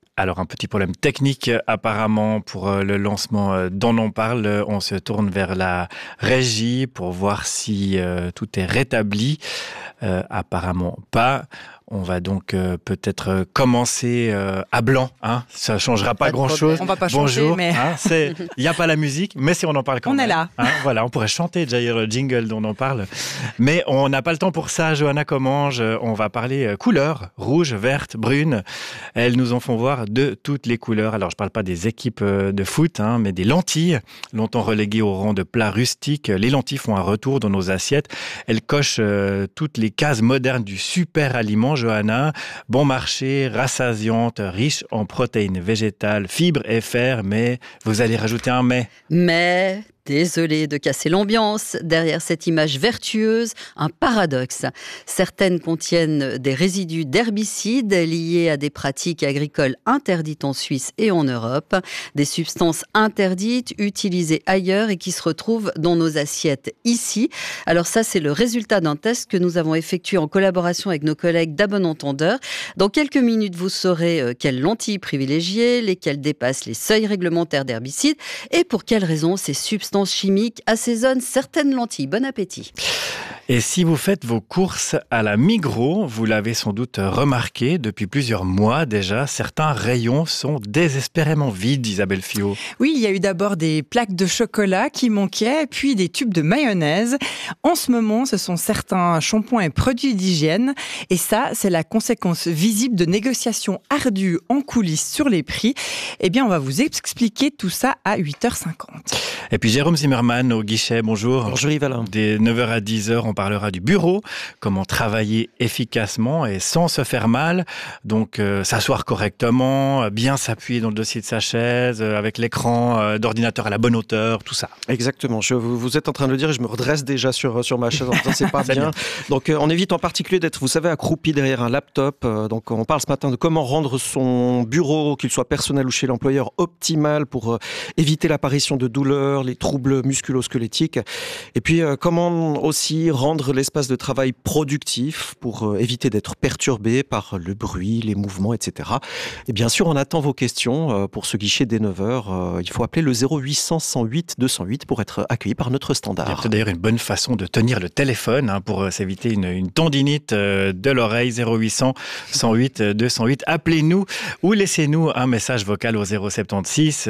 Alors, un petit problème technique apparemment pour le lancement d'On en parle. On se tourne vers la régie pour voir si tout est rétabli. Apparemment pas. On va donc peut-être commencer à blanc. Hein. Ça ne changera pas grand-chose. On va pas changer, Bonjour. mais... Il n'y a pas la musique, mais si on en parle quand même. On est là. Hein, voilà, on pourrait chanter déjà le jingle dont on en parle. Mais on n'a pas le temps pour ça. Johanna Commange, on va parler couleurs. Rouge, verte, brune. Elles nous en font voir de toutes les couleurs. Alors, je ne parle pas des équipes de foot, hein, mais des lentilles. Longtemps reléguées au rang de plats rustiques, les lentilles font un retour dans nos assiettes. Elles cochent toutes les cases modernes du super aliment. Johanna, bon marché, rassasiante, riche en protéines végétales, fibres et fer, mais vous allez rajouter un mais. Mais... Désolée de casser l'ambiance. Derrière cette image vertueuse, un paradoxe. Certaines contiennent des résidus d'herbicides liés à des pratiques agricoles interdites en Suisse et en Europe. Des substances interdites utilisées ailleurs et qui se retrouvent dans nos assiettes ici. Alors ça, c'est le résultat d'un test que nous avons effectué en collaboration avec nos collègues d'À Bon Entendeur. Dans quelques minutes, vous saurez quelles lentilles privilégier, lesquelles dépassent les seuils réglementaires d'herbicides et pour quelles raisons ces substances chimiques assaisonnent certaines lentilles. Bon appétit. Et si vous faites vos courses à la Migros, vous l'avez sans doute remarqué, depuis plusieurs mois déjà, certains rayons sont désespérément vides, Isabelle Fiot. Oui, il y a eu d'abord des plaques de chocolat qui manquaient, puis des tubes de mayonnaise. En ce moment, ce sont certains shampoings et produits d'hygiène. Et ça, c'est la conséquence visible de négociations ardues en coulisses sur les prix. Eh bien, on va vous expliquer tout ça à 8h50. Et puis Jérôme Zimmermann au guichet, bonjour. Bonjour Yves-Alain. Dès 9h à 10h, on parlera du bureau, comment travailler efficacement et sans se faire mal. Donc s'asseoir correctement, bien s'appuyer dans le dossier de sa chaise, avec l'écran d'ordinateur à la bonne hauteur, tout ça. Exactement, vous êtes en train de le dire et je me redresse déjà sur ma chaise en disant c'est pas bien. Donc on évite en particulier d'être, vous savez, accroupi derrière un laptop. Donc on parle ce matin de comment rendre son bureau, qu'il soit personnel ou chez l'employeur, optimal pour éviter l'apparition de douleurs, les troubles musculo-squelettiques. Et puis comment aussi rendre l'espace de travail productif pour éviter d'être perturbé par le bruit, les mouvements, etc. Et bien sûr, on attend vos questions pour ce guichet dès 9h. Il faut appeler le 0800 108 208 pour être accueilli par notre standard. C'est d'ailleurs une bonne façon de tenir le téléphone pour s'éviter une tendinite de l'oreille. 0800 108 208. Appelez-nous ou laissez-nous un message vocal au 076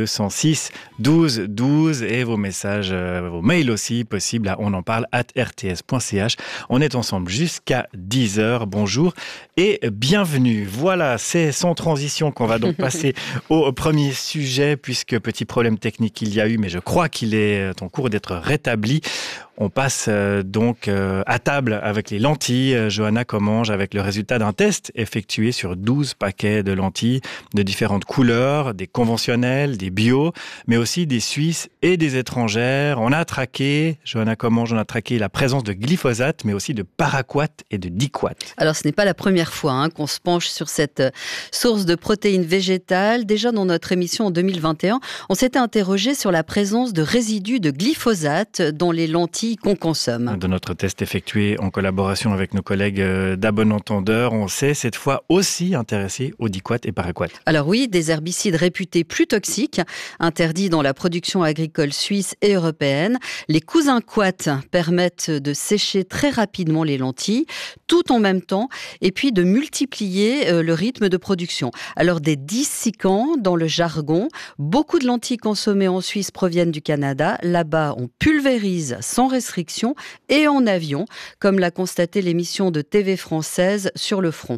206 12 12 et vos messages, vos mails aussi possibles à onenparle@rts.ch. On est ensemble jusqu'à 10h. Bonjour et bienvenue. Voilà, c'est sans transition qu'on va donc passer au premier sujet puisque petit problème technique il y a eu, mais je crois qu'il est en cours d'être rétabli. On passe donc à table avec les lentilles. Johanna Commange avec le résultat d'un test effectué sur 12 paquets de lentilles de différentes couleurs, des conventionnelles, des bio, mais aussi des suisses et des étrangères. On a traqué, Johanna Commange, la présence de glyphosate, mais aussi de paraquat et de diquat. Alors ce n'est pas la première fois qu'on se penche sur cette source de protéines végétales. Déjà dans notre émission en 2021, on s'était interrogé sur la présence de résidus de glyphosate dans les lentilles qu'on consomme. Dans notre test effectué en collaboration avec nos collègues d'À Bon Entendeur, on s'est cette fois aussi intéressé aux diquat et paraquat. Alors oui, des herbicides réputés plus toxiques, interdits dans la production agricole suisse et européenne. Les cousins quat permettent de sécher très rapidement les lentilles, tout en même temps, et puis de multiplier le rythme de production. Alors des dissicants dans le jargon, beaucoup de lentilles consommées en Suisse proviennent du Canada. Là-bas, on pulvérise sans restriction et en avion, comme l'a constaté l'émission de TV française Sur le front.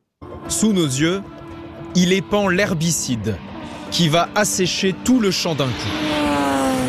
Sous nos yeux, il épand l'herbicide qui va assécher tout le champ d'un coup.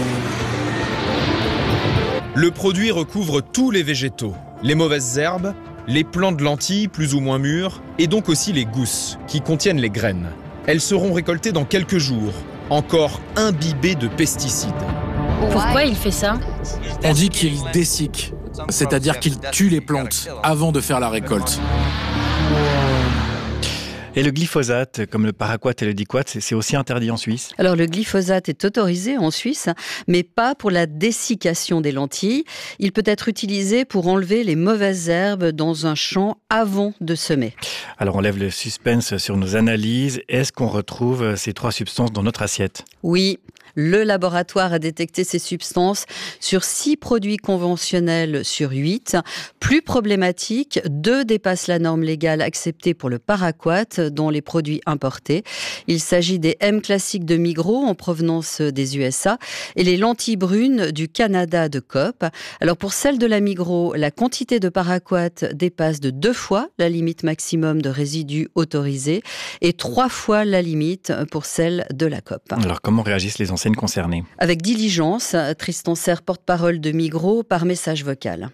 Le produit recouvre tous les végétaux, les mauvaises herbes, les plants de lentilles plus ou moins mûrs et donc aussi les gousses qui contiennent les graines. Elles seront récoltées dans quelques jours, encore imbibées de pesticides. Pourquoi il fait ça ? On dit qu'il dessique, c'est-à-dire qu'il tue les plantes avant de faire la récolte. Et le glyphosate, comme le paraquat et le diquat, c'est aussi interdit en Suisse? Alors le glyphosate est autorisé en Suisse, mais pas pour la dessiccation des lentilles. Il peut être utilisé pour enlever les mauvaises herbes dans un champ avant de semer. Alors on lève le suspense sur nos analyses. Est-ce qu'on retrouve ces 3 substances dans notre assiette? Oui. Le laboratoire a détecté ces substances sur 6 produits conventionnels sur 8. Plus problématique, 2 dépassent la norme légale acceptée pour le paraquat, dont les produits importés. Il s'agit des M classiques de Migros en provenance des USA et les lentilles brunes du Canada de Coop. Alors pour celles de la Migros, la quantité de paraquat dépasse de 2 fois la limite maximum de résidus autorisés et 3 fois la limite pour celle de la Coop. Alors comment réagissent les enseignes concernées? Avec diligence, Tristan Serre, porte-parole de Migros, par message vocal.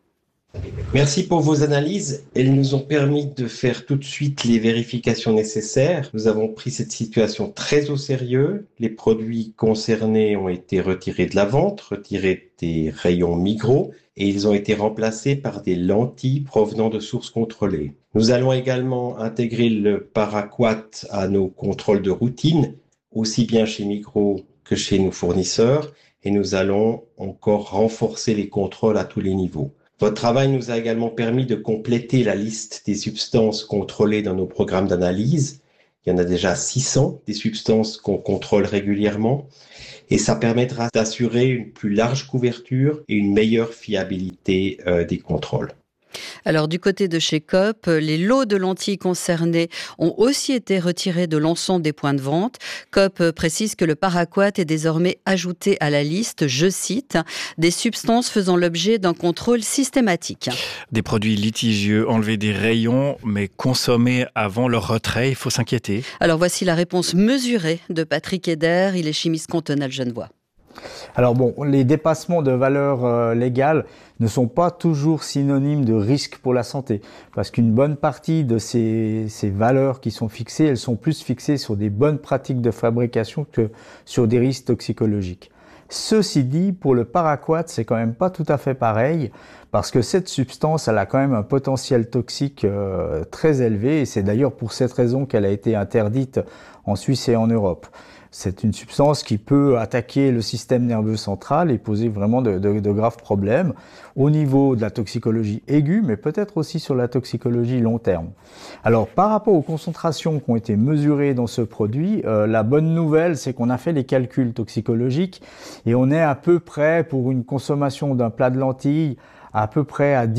Merci pour vos analyses. Elles nous ont permis de faire tout de suite les vérifications nécessaires. Nous avons pris cette situation très au sérieux. Les produits concernés ont été retirés de la vente, retirés des rayons Migros, et ils ont été remplacés par des lentilles provenant de sources contrôlées. Nous allons également intégrer le paraquat à nos contrôles de routine, aussi bien chez Migros que chez nos fournisseurs, et nous allons encore renforcer les contrôles à tous les niveaux. Votre travail nous a également permis de compléter la liste des substances contrôlées dans nos programmes d'analyse. Il y en a déjà 600 des substances qu'on contrôle régulièrement, et ça permettra d'assurer une plus large couverture et une meilleure fiabilité des contrôles. Alors du côté de chez Coop, les lots de lentilles concernés ont aussi été retirés de l'ensemble des points de vente. Coop précise que le paraquat est désormais ajouté à la liste, je cite, des substances faisant l'objet d'un contrôle systématique. Des produits litigieux enlevés des rayons, mais consommés avant leur retrait, il faut s'inquiéter. Alors voici la réponse mesurée de Patrick Eder, il est chimiste cantonal genevois. Alors bon, les dépassements de valeurs légales ne sont pas toujours synonymes de risque pour la santé, parce qu'une bonne partie de ces valeurs qui sont fixées, elles sont plus fixées sur des bonnes pratiques de fabrication que sur des risques toxicologiques. Ceci dit, pour le paraquat, c'est quand même pas tout à fait pareil, parce que cette substance, elle a quand même un potentiel toxique très élevé, et c'est d'ailleurs pour cette raison qu'elle a été interdite en Suisse et en Europe. C'est une substance qui peut attaquer le système nerveux central et poser vraiment de graves problèmes au niveau de la toxicologie aiguë, mais peut-être aussi sur la toxicologie long terme. Alors, par rapport aux concentrations qui ont été mesurées dans ce produit, la bonne nouvelle, c'est qu'on a fait les calculs toxicologiques et on est à peu près, pour une consommation d'un plat de lentilles, à peu près à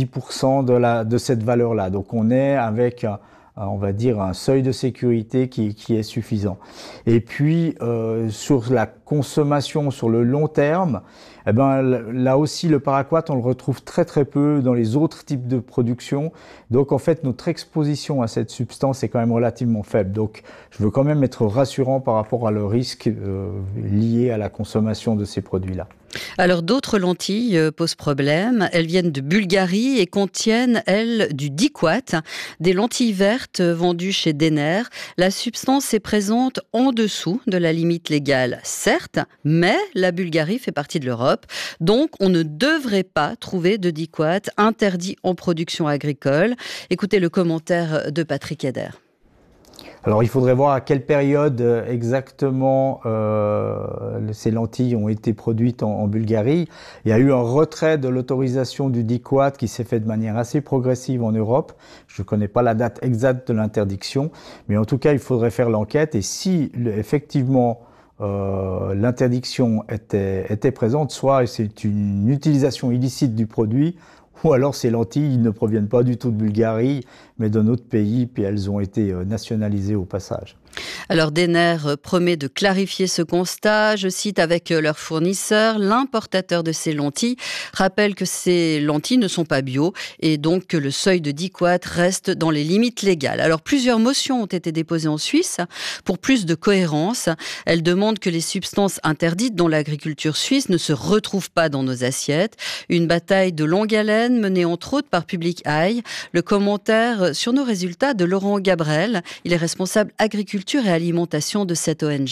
10% de cette valeur-là. Donc, on est avec on va dire un seuil de sécurité qui est suffisant. Et puis sur la consommation sur le long terme, eh ben là aussi le paraquat on le retrouve très très peu dans les autres types de production. Donc en fait notre exposition à cette substance est quand même relativement faible. Donc je veux quand même être rassurant par rapport à le risque lié à la consommation de ces produits-là. Alors d'autres lentilles posent problème. Elles viennent de Bulgarie et contiennent, elles, du diquat, des lentilles vertes vendues chez Denner. La substance est présente en dessous de la limite légale, certes, mais la Bulgarie fait partie de l'Europe. Donc on ne devrait pas trouver de diquat interdit en production agricole. Écoutez le commentaire de Patrick Eder. Alors il faudrait voir à quelle période exactement ces lentilles ont été produites en Bulgarie. Il y a eu un retrait de l'autorisation du diquat qui s'est fait de manière assez progressive en Europe. Je ne connais pas la date exacte de l'interdiction, mais en tout cas il faudrait faire l'enquête et si effectivement l'interdiction était présente, soit c'est une utilisation illicite du produit, ou alors ces lentilles ne proviennent pas du tout de Bulgarie, mais d'un autre pays, puis elles ont été nationalisées au passage. Alors Denner promet de clarifier ce constat. Je cite avec leur fournisseur, l'importateur de ces lentilles rappelle que ces lentilles ne sont pas bio et donc que le seuil de diquat reste dans les limites légales. Alors plusieurs motions ont été déposées en Suisse pour plus de cohérence. Elles demandent que les substances interdites dans l'agriculture suisse ne se retrouvent pas dans nos assiettes. Une bataille de longue haleine menée entre autres par Public Eye. Le commentaire sur nos résultats de Laurent Gabrel. Il est responsable agriculture et alimentation de cette ONG.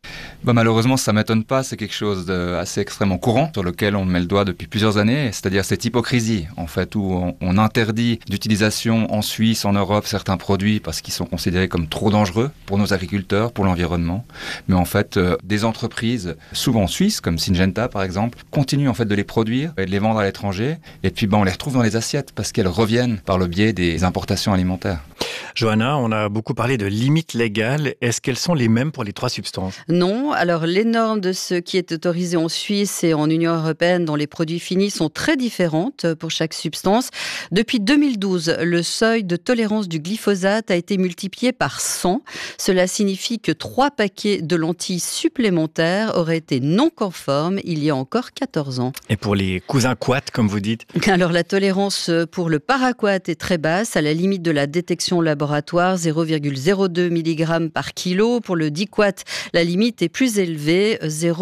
Malheureusement, ça ne m'étonne pas, c'est quelque chose d'assez extrêmement courant sur lequel on met le doigt depuis plusieurs années, c'est-à-dire cette hypocrisie en fait où on interdit d'utilisation en Suisse, en Europe, certains produits parce qu'ils sont considérés comme trop dangereux pour nos agriculteurs, pour l'environnement. Mais en fait, des entreprises, souvent suisses, comme Syngenta par exemple, continuent en fait de les produire et de les vendre à l'étranger. Et puis on les retrouve dans les assiettes parce qu'elles reviennent par le biais des importations alimentaires. Johanna, on a beaucoup parlé de limites légales. Est-ce qu'elles sont les mêmes pour les 3 substances? Non, alors les normes de ce qui est autorisé en Suisse et en Union européenne dans les produits finis sont très différentes pour chaque substance. Depuis 2012, le seuil de tolérance du glyphosate a été multiplié par 100. Cela signifie que 3 paquets de lentilles supplémentaires auraient été non conformes il y a encore 14 ans. Et pour les cousins quat, comme vous dites? Alors la tolérance pour le paraquat est très basse, à la limite de la détection laboratoire, 0,02 mg par kilo. Pour le diquat, la limite est plus élevée,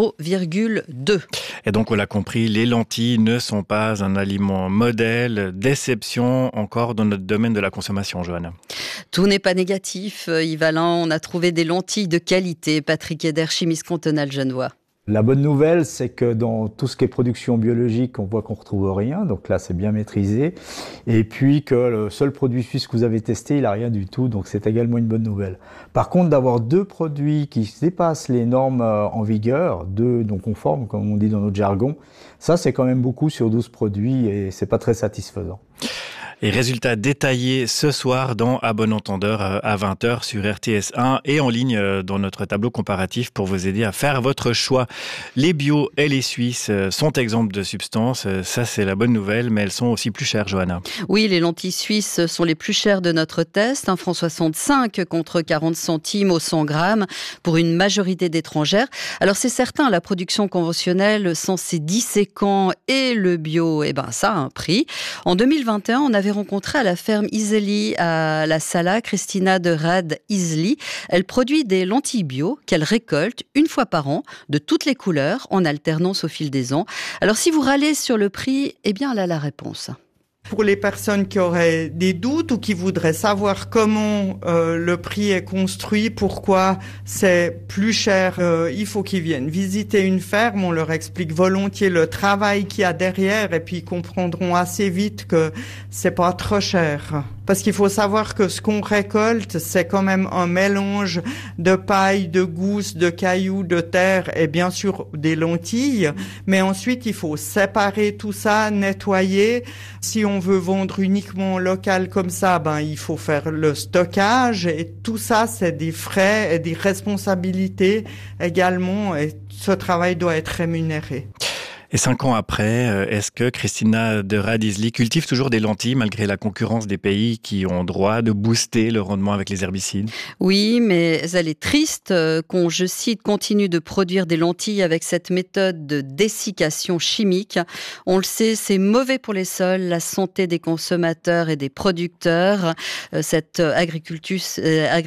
0,2. Et donc, on l'a compris, les lentilles ne sont pas un aliment modèle, déception encore dans notre domaine de la consommation, Johanna. Tout n'est pas négatif, Yves-Alain. On a trouvé des lentilles de qualité. Patrick Eder, chimiste cantonal genevois. La bonne nouvelle, c'est que dans tout ce qui est production biologique, on voit qu'on ne retrouve rien. Donc là, c'est bien maîtrisé. Et puis que le seul produit suisse que vous avez testé, il n'a rien du tout. Donc c'est également une bonne nouvelle. Par contre, d'avoir 2 produits qui dépassent les normes en vigueur, 2 non conformes, comme on dit dans notre jargon, ça, c'est quand même beaucoup sur 12 produits et c'est pas très satisfaisant. Et résultats détaillés ce soir dans À bon entendeur à 20h sur RTS1 et en ligne dans notre tableau comparatif pour vous aider à faire votre choix. Les bio et les suisses sont exemples de substances, ça c'est la bonne nouvelle, mais elles sont aussi plus chères, Johanna. Oui, les lentilles suisses sont les plus chères de notre test, 1,65 franc contre 40 centimes au 100 grammes pour une majorité d'étrangères. Alors c'est certain, la production conventionnelle sans ses disséquants et le bio, ça a un prix. En 2021, on avait rencontré à la ferme Iseli à la Sala Christina de Rad Iseli. Elle produit des lentilles bio qu'elle récolte une fois par an de toutes les couleurs en alternance au fil des ans. Alors si vous râlez sur le prix, elle a la réponse. Pour les personnes qui auraient des doutes ou qui voudraient savoir comment le prix est construit, pourquoi c'est plus cher, il faut qu'ils viennent visiter une ferme. On leur explique volontiers le travail qu'il y a derrière et puis ils comprendront assez vite que c'est pas trop cher. Parce qu'il faut savoir que ce qu'on récolte, c'est quand même un mélange de paille, de gousse, de cailloux, de terre et bien sûr des lentilles. Mais ensuite, il faut séparer tout ça, nettoyer. Si on veut vendre uniquement local comme ça, il faut faire le stockage. Et tout ça, c'est des frais et des responsabilités également. Et ce travail doit être rémunéré. Et 5 ans après, est-ce que Christina de Rad Iseli cultive toujours des lentilles malgré la concurrence des pays qui ont droit de booster le rendement avec les herbicides? Oui, mais elle est triste qu'on, je cite, continue de produire des lentilles avec cette méthode de dessiccation chimique. On le sait, c'est mauvais pour les sols, la santé des consommateurs et des producteurs. Cette agricultrice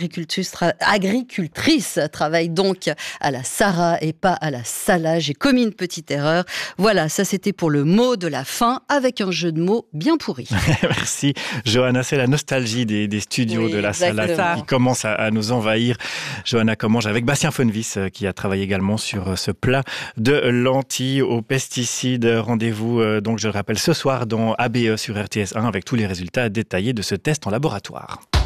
travaille donc à la Sarah et pas à la Sala. J'ai commis une petite erreur. Voilà, ça c'était pour le mot de la fin, avec un jeu de mots bien pourri. Merci Johanna, c'est la nostalgie des studios de la Sala qui commence à nous envahir. Johanna Commange avec Bastien Fonvis qui a travaillé également sur ce plat de lentilles aux pesticides. Rendez-vous donc je le rappelle ce soir dans ABE sur RTS1 avec tous les résultats détaillés de ce test en laboratoire.